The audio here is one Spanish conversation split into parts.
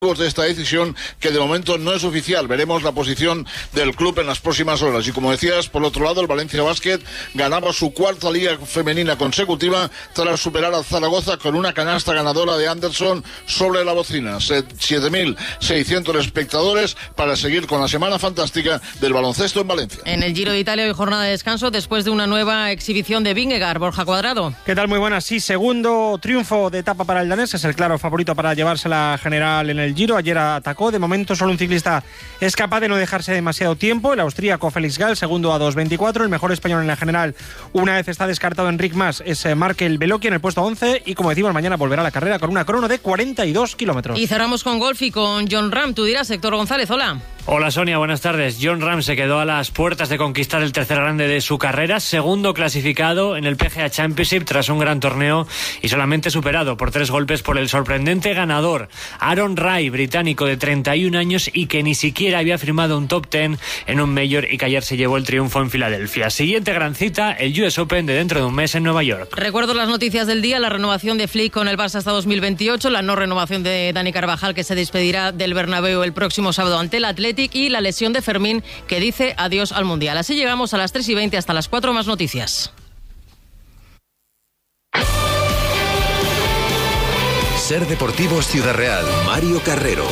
de esta decisión, que de momento no es oficial. Veremos la posición del club en las próximas horas. Y como decías, por otro lado, el Valencia Basket ganaba su cuarta liga femenina consecutiva tras superar al Zaragoza con una canasta ganadora de Anderson sobre la bocina. 7.600 espectadores para seguir con la semana fantástica del baloncesto en Valencia. En el Giro de Italia hoy jornada de descanso después de una nueva exhibición de Vingegaard. Borja Cuadrado. ¿Qué tal? Muy buenas. Sí, segundo triunfo de etapa para el danés. Es el claro favorito para llevarse la general en el Giro. Ayer atacó. De momento solo un ciclista es capaz de no dejarse demasiado tiempo. El austríaco Felix Gall, segundo a 2.24. El mejor español en la general, una vez está descartado Enric Mas, es Markel Beloki en el puesto 11. Y como decimos, mañana volverá a la carrera con una crono de 42 kilómetros. Y cerramos con golf y con Jon Rahm. Tú dirás, Héctor González, hola. Hola Sonia, buenas tardes. Jon Rahm se quedó a las puertas de conquistar el tercer grande de su carrera, segundo clasificado en el PGA Championship tras un gran torneo y solamente superado por 3 golpes por el sorprendente ganador Aaron Rai, británico de 31 años y que ni siquiera había firmado un top 10 en un Major y que ayer se llevó el triunfo en Filadelfia. Siguiente gran cita, el US Open de dentro de un mes en Nueva York. Recuerdo las noticias del día: la renovación de Flick con el Barça hasta 2028, la no renovación de Dani Carvajal, que se despedirá del Bernabéu el próximo sábado ante el Athletic, y la lesión de Fermín, que dice adiós al Mundial. Así llegamos a las 3:20, hasta las 4 más noticias. Ser Deportivos Ciudad Real, Mario Carrero.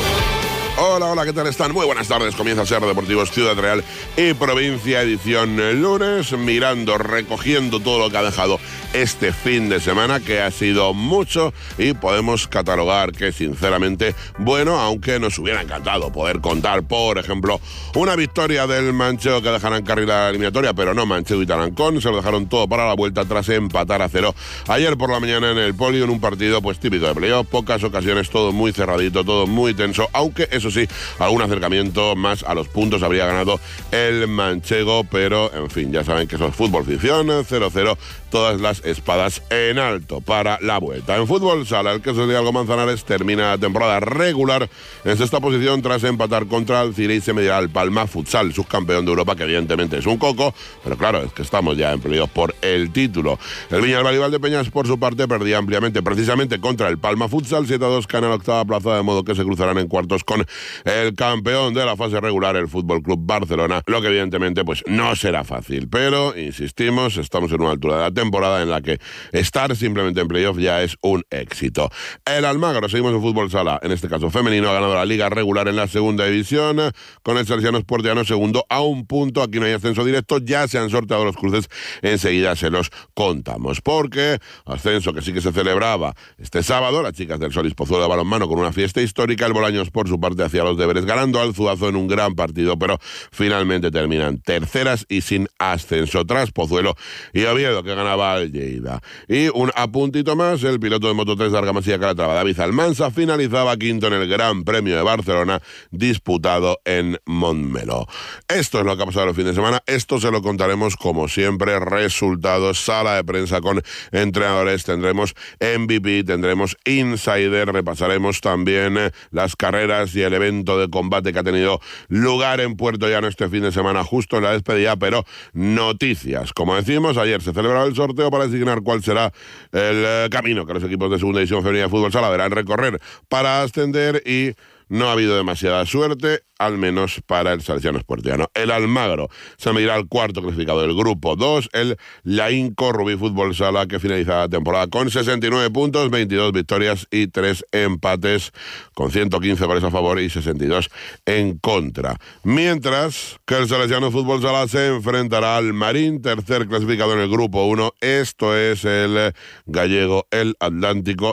Hola, ¿qué tal están? Muy buenas tardes. Comienza Ser Deportivos Ciudad Real y Provincia, edición lunes, mirando, recogiendo todo lo que ha dejado este fin de semana, que ha sido mucho y podemos catalogar que sinceramente bueno, aunque nos hubiera encantado poder contar, por ejemplo, una victoria del Manchego que dejará en carril la eliminatoria, pero no, Manchego y Tarancón se lo dejaron todo para la vuelta tras empatar a 0 ayer por la mañana en el Polio, en un partido pues típico de playoff, pocas ocasiones, todo muy cerradito, todo muy tenso, aunque eso sí, algún acercamiento más a los puntos habría ganado el Manchego, pero en fin, ya saben que eso es fútbol ficción, 0-0, todas las espadas en alto para la vuelta. En fútbol sala, el Quesos de Algo Manzanares termina la temporada regular en sexta posición tras empatar contra el Cire y se medirá al Palma Futsal, subcampeón de Europa, que evidentemente es un coco, pero claro, es que estamos ya en playoff por el título. El Viñalbal de Peñas, por su parte, perdía ampliamente precisamente contra el Palma Futsal, 7-2, gana la octava plaza, de modo que se cruzarán en cuartos con el campeón de la fase regular, el Fútbol Club Barcelona, lo que evidentemente pues no será fácil, pero insistimos, estamos en una altura de la temporada en la que estar simplemente en playoff ya es un éxito. El Almagro, seguimos en fútbol sala, en este caso femenino, ha ganado la liga regular en la segunda división, con el Salesiano Sportiano segundo a un punto. Aquí no hay ascenso directo, ya se han sorteado los cruces, enseguida se los contamos, porque ascenso que sí que se celebraba este sábado, las chicas del Solís Pozuelo de balonmano con una fiesta histórica, el Bolaños por su parte hacía los deberes ganando al Zuazo en un gran partido, pero finalmente terminan terceras y sin ascenso tras Pozuelo y Oviedo, que ganaba al Lleida. Y un apuntito más, el piloto de Moto3 de Argamasilla Calatrava, David Almansa, finalizaba quinto en el Gran Premio de Barcelona disputado en Montmeló. Esto es lo que ha pasado el fin de semana, esto se lo contaremos como siempre, resultados, sala de prensa con entrenadores, tendremos MVP, tendremos Insider, repasaremos también las carreras y el evento de combate que ha tenido lugar en Puerto Llano este fin de semana, justo en la despedida, pero noticias. Como decimos, ayer se celebraba el sorteo para designar cuál será el camino que los equipos de segunda división femenina de fútbol sala deberán recorrer para ascender y no ha habido demasiada suerte, al menos para el Salesiano Sportiano. El Almagro se medirá al cuarto clasificado del grupo 2, el Lainco Rubí Fútbol Sala, que finaliza la temporada con 69 puntos, 22 victorias y 3 empates, con 115 goles a favor y 62 en contra. Mientras que el Salesiano Fútbol Sala se enfrentará al Marín, tercer clasificado en el grupo 1, esto es el gallego, el Atlántico,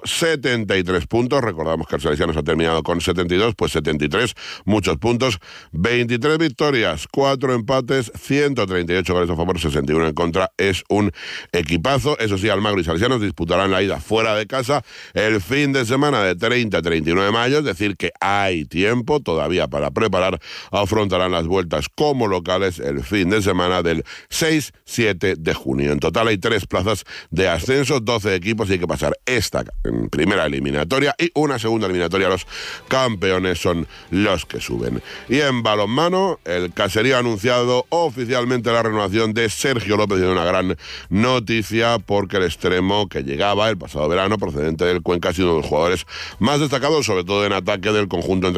73 puntos, recordamos que el Salesiano se ha terminado con 72, pues 73, muchos puntos, 23 victorias, 4 empates, 138 goles a favor, 61 en contra, es un equipazo. Eso sí, Almagro y Salesianos disputarán la ida fuera de casa el fin de semana de 30 a 39 de mayo, es decir que hay tiempo todavía para preparar, afrontarán las vueltas como locales el fin de semana del 6-7 de junio. En total hay 3 plazas de ascenso, 12 equipos y hay que pasar esta primera eliminatoria y una segunda eliminatoria. Los campeones son los que suben. Y en balonmano, el Caserío ha anunciado oficialmente la renovación de Sergio López, y una gran noticia porque el extremo que llegaba el pasado verano procedente del Cuenca ha sido uno de los jugadores más destacados, sobre todo en ataque del conjunto